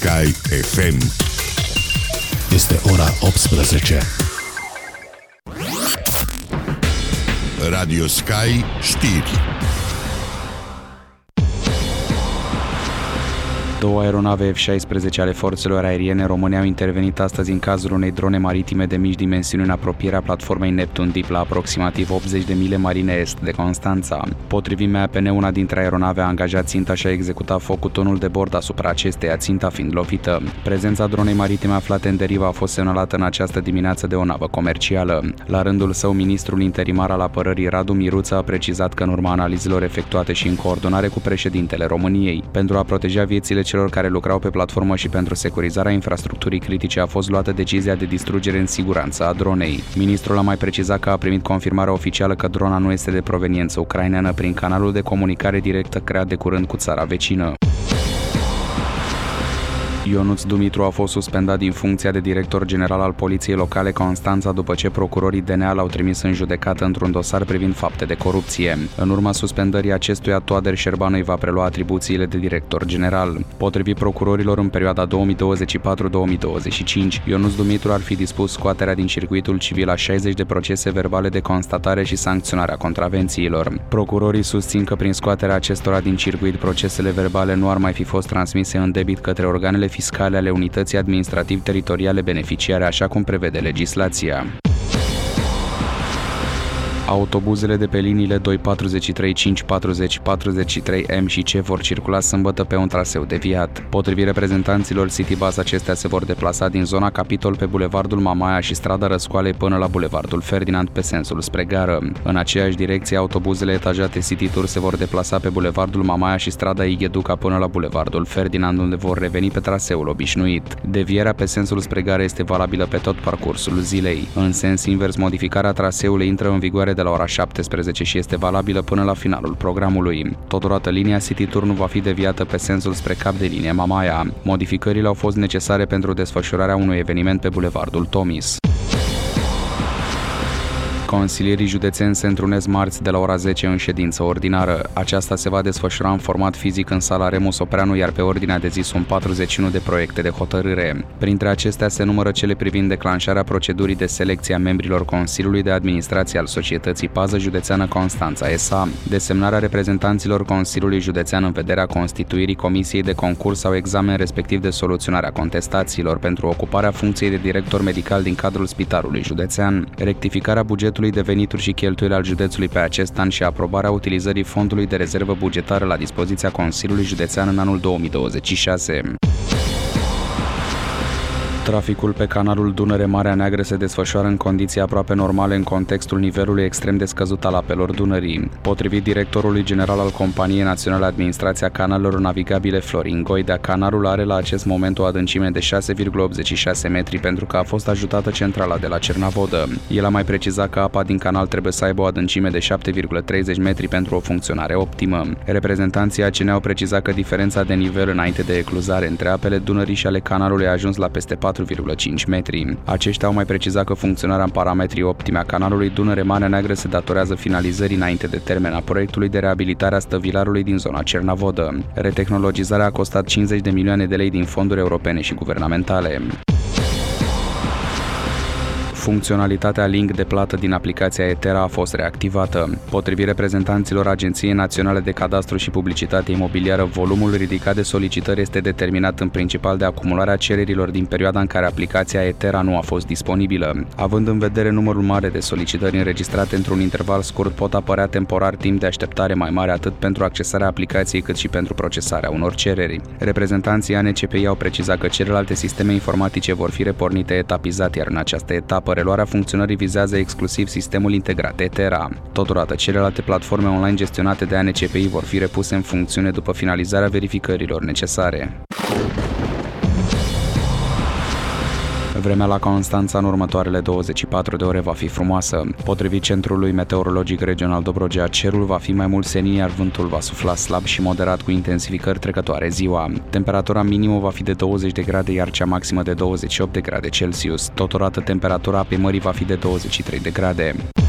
Sky FM. Este ora 18. Radio Sky știri. Două aeronave F-16 ale forțelor aeriene române au intervenit astăzi în cazul unei drone maritime de mici dimensiuni în apropierea platformei Neptun Deep la aproximativ 80 de mile marine est de Constanța. Potrivit MAPN, una dintre aeronave a angajat ținta și a executat foc cu tonul de bord asupra acesteia, ținta fiind lovită. Prezența dronei maritime aflate în derivă a fost semnalată în această dimineață de o navă comercială. La rândul său, ministrul interimar al apărării Radu Miruță a precizat că în urma analizelor efectuate și în coordonare cu președintele României, pentru a proteja viețile celor care lucrau pe platformă și pentru securizarea infrastructurii critice a fost luată decizia de distrugere în siguranță a dronei. Ministrul a mai precizat că a primit confirmarea oficială că drona nu este de proveniență ucraineană prin canalul de comunicare directă creat de curând cu țara vecină. Ionuț Dumitru a fost suspendat din funcția de director general al Poliției Locale Constanța după ce procurorii DNA l-au trimis în judecată într-un dosar privind fapte de corupție. În urma suspendării acestuia, Toader Șerbanu îi va prelua atribuțiile de director general. Potrivit procurorilor, în perioada 2024-2025, Ionuț Dumitru ar fi dispus scoaterea din circuitul civil a 60 de procese verbale de constatare și sancționarea contravențiilor. Procurorii susțin că prin scoaterea acestora din circuit, procesele verbale nu ar mai fi fost transmise în debit către organele fiscale ale unității administrativ-teritoriale beneficiare, așa cum prevede legislația. Autobuzele de pe liniile 243, 540, 43M și C vor circula sâmbătă pe un traseu deviat. Potrivit reprezentanților Citybus, acestea se vor deplasa din zona Capitol pe bulevardul Mamaia și strada Răscoalei până la bulevardul Ferdinand pe sensul spre gară. În aceeași direcție, autobuzele etajate City Tour se vor deplasa pe bulevardul Mamaia și strada Igheduca până la bulevardul Ferdinand, unde vor reveni pe traseul obișnuit. Devierea pe sensul spre gară este valabilă pe tot parcursul zilei. În sens invers, modificarea traseului intră în vigoare de la ora 17 și este valabilă până la finalul programului. Totodată, linia City Tour nu va fi deviată pe sensul spre cap de linie Mamaia. Modificările au fost necesare pentru desfășurarea unui eveniment pe bulevardul Tomis. Consilierii județeni se întrunesc marți de la ora 10 în ședință ordinară. Aceasta se va desfășura în format fizic în sala Remus Opreanu, iar pe ordinea de zi sunt 41 de proiecte de hotărâre. Printre acestea se numără cele privind declanșarea procedurii de selecție a membrilor Consiliului de Administrație al Societății Pază Județeană Constanța S.A., desemnarea reprezentanților Consiliului Județean în vederea constituirii comisiei de concurs sau examen respectiv de soluționarea contestațiilor pentru ocuparea funcției de director medical din cadrul Spitalului Județean, rectificarea bugetului de venituri și cheltuieli al județului pe acest an și aprobarea utilizării fondului de rezervă bugetară la dispoziția Consiliului Județean în anul 2026. Traficul pe canalul Dunăre-Marea Neagră se desfășoară în condiții aproape normale în contextul nivelului extrem de scăzut al apelor Dunării. Potrivit directorului general al Companiei Naționale Administrația Canalelor Navigabile Florin Goidea, canalul are la acest moment o adâncime de 6,86 metri pentru că a fost ajutată centrala de la Cernavodă. El a mai precizat că apa din canal trebuie să aibă o adâncime de 7,30 metri pentru o funcționare optimă. Reprezentanții ACN au precizat că diferența de nivel înainte de ecluzare între apele Dunării și ale canalului a ajuns la peste 4,5 metri. Aceștia au mai precizat că funcționarea în parametrii optime a canalului Dunăre-Marea Neagră se datorează finalizării înainte de termen a proiectului de reabilitare a stăvilarului din zona Cernavodă. Retehnologizarea a costat 50 de milioane de lei din fonduri europene și guvernamentale. Funcționalitatea link de plată din aplicația Etera a fost reactivată. Potrivit reprezentanților Agenției Naționale de Cadastru și Publicitate Imobiliară, volumul ridicat de solicitări este determinat în principal de acumularea cererilor din perioada în care aplicația Etera nu a fost disponibilă. Având în vedere numărul mare de solicitări înregistrate într-un interval scurt, pot apărea temporar timp de așteptare mai mare atât pentru accesarea aplicației cât și pentru procesarea unor cereri. Reprezentanții ANCPI au precizat că celelalte sisteme informatice vor fi repornite etapizat, iar în această etapă reluarea funcționării vizează exclusiv sistemul integrat Etera. Totodată, celelalte platforme online gestionate de ANCPI vor fi repuse în funcțiune după finalizarea verificărilor necesare. Vremea la Constanța în următoarele 24 de ore va fi frumoasă. Potrivit Centrului Meteorologic Regional Dobrogea, cerul va fi mai mult senin, iar vântul va sufla slab și moderat cu intensificări trecătoare ziua. Temperatura minimă va fi de 20 de grade, iar cea maximă de 28 de grade Celsius. Totodată, temperatura apei mării va fi de 23 de grade.